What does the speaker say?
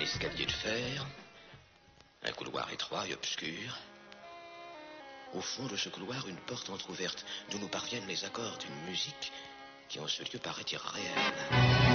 escalier de fer, un couloir étroit et obscur. Au fond de ce couloir, une porte entr'ouverte, d'où nous parviennent les accords d'une musique qui en ce lieu paraît irréelle.